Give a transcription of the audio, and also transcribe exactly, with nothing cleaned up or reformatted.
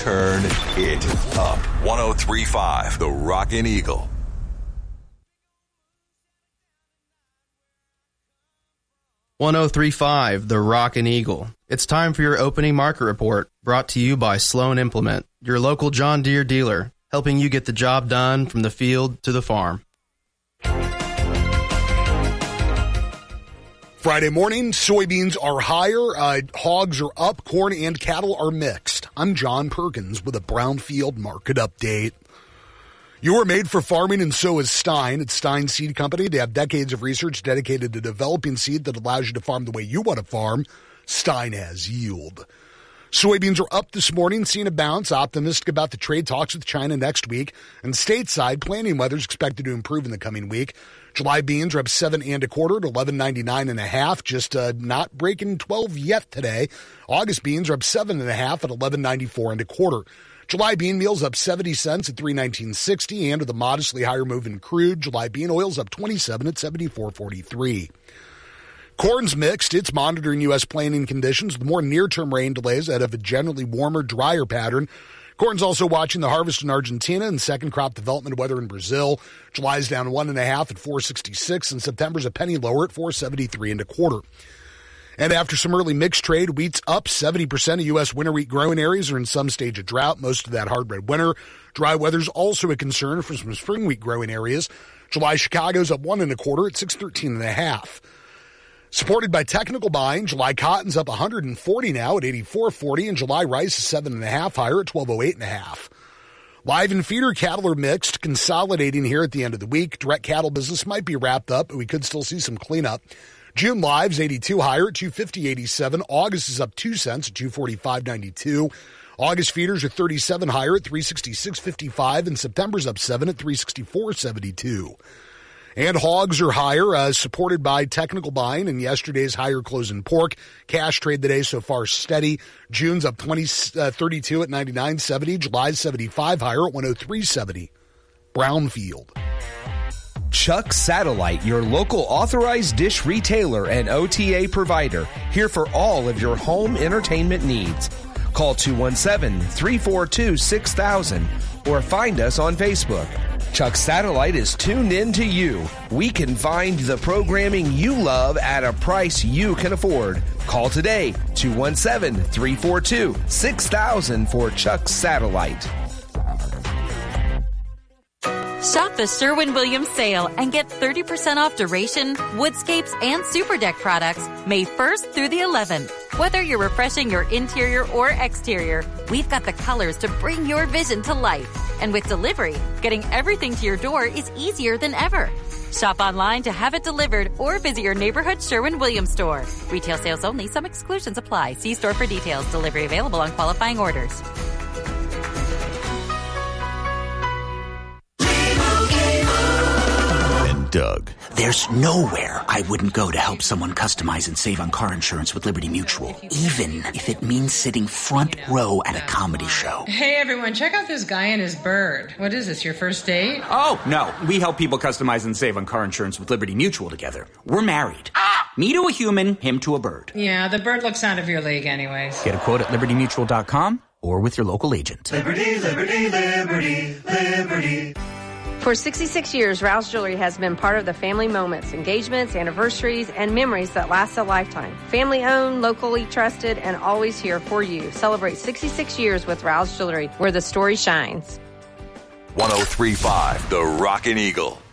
Turn it up. one oh three point five, The Rockin' Eagle. one oh three point five, The Rockin' Eagle. It's time for your opening market report, brought to you by Sloan Implement, your local John Deere dealer, helping you get the job done from the field to the farm. Friday morning, soybeans are higher, uh, hogs are up, corn and cattle are mixed. I'm John Perkins with a Brownfield market update. You are made for farming, and so is Stein. It's Stein Seed Company. They have decades of research dedicated to developing seed that allows you to farm the way you want to farm. Stein has yield. Soybeans are up this morning, seeing a bounce, optimistic about the trade talks with China next week. And stateside, planting weather is expected to improve in the coming week. July beans are up seven and a quarter to eleven ninety-nine and a half, just uh, not breaking twelve yet today. August beans are up seven and a half at eleven ninety-four and a quarter. July bean meal's up seventy cents at three nineteen sixty, and with a modestly higher move in crude, July bean oil's up twenty-seven at seventy-four forty-three. Corn's mixed. It's monitoring U S planting conditions with more near-term rain delays ahead of a generally warmer, drier pattern. Corn's also watching the harvest in Argentina and second crop development weather in Brazil. July's down one and a half at four sixty-six, and September's a penny lower at four seventy-three and a quarter. And after some early mixed trade, wheat's up. seventy percent of U S winter wheat growing areas are in some stage of drought, most of that hard red winter. Dry weather's also a concern for some spring wheat growing areas. July Chicago's up one and a quarter at six thirteen and a half. Supported by technical buying, July cotton's up one hundred forty now at eighty-four forty, and July rice is seven and a half higher at twelve oh eight and a half. Live and feeder cattle are mixed, consolidating here at the end of the week. Direct cattle business might be wrapped up, but we could still see some cleanup. June live's eighty-two higher at two fifty eighty-seven. August is up two cents at two forty-five ninety-two. August feeders are thirty-seven higher at three sixty-six fifty-five, and September's up seven at three sixty-four seventy-two. And hogs are higher, uh, supported by technical buying and yesterday's higher close in pork. Cash trade today so far steady. June's up twenty, uh, thirty-two at ninety-nine seventy. July's seventy-five higher at one oh three seventy. Brownfield. Chuck Satellite, your local authorized dish retailer and O T A provider, here for all of your home entertainment needs. Call two one seven, three four two, six thousand or find us on Facebook. Chuck Satellite is tuned in to you. We can find the programming you love at a price you can afford. Call today, two one seven, three four two, six thousand for Chuck Satellite. Shop the Sherwin-Williams sale and get thirty percent off duration, woodscapes, and super deck products May first through the eleventh. Whether you're refreshing your interior or exterior, we've got the colors to bring your vision to life. And with delivery, getting everything to your door is easier than ever. Shop online to have it delivered or visit your neighborhood Sherwin-Williams store. Retail sales only. Some exclusions apply. See store for details. Delivery available on qualifying orders. Doug. There's nowhere I wouldn't go to help someone customize and save on car insurance with Liberty Mutual, even if it means sitting front row at a comedy show. Hey everyone, check out this guy and his bird. What is this, your first date? Oh, no. We help people customize and save on car insurance with Liberty Mutual together. We're married. Ah! Me to a human, him to a bird. Yeah, the bird looks out of your league anyways. Get a quote at liberty mutual dot com or with your local agent. Liberty, liberty, liberty, liberty. For sixty-six years, Rouse Jewelry has been part of the family moments, engagements, anniversaries, and memories that last a lifetime. Family owned, locally trusted, and always here for you. Celebrate sixty-six years with Rouse Jewelry, where the story shines. one oh three point five, The Rockin' Eagle.